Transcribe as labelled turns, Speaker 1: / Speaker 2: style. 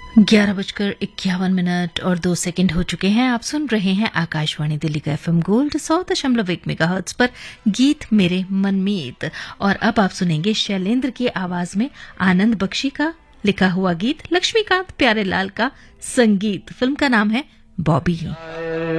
Speaker 1: 11:51 और 2 सेकंड हो चुके हैं। आप सुन रहे हैं आकाशवाणी दिल्ली का FM गोल्ड 100.1 मेगाहर्ट्ज पर गीत मेरे मनमीत। और अब आप सुनेंगे शैलेंद्र की आवाज में आनंद बख्शी का लिखा हुआ गीत, लक्ष्मीकांत प्यारेलाल का संगीत। फिल्म का नाम है बॉबी।